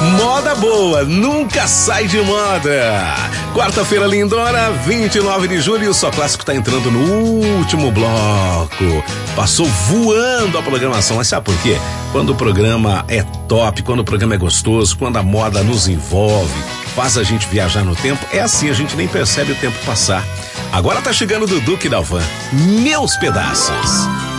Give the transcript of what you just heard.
Moda boa, nunca sai de moda. Quarta-feira lindona, 29 de julho, o Só Clássico tá entrando no último bloco. Passou voando a programação, mas sabe por quê? Quando o programa é top, quando o programa é gostoso, quando a moda nos envolve, faz a gente viajar no tempo, é assim, a gente nem percebe o tempo passar. Agora tá chegando o Dudu e Dalvan, Meus Pedaços.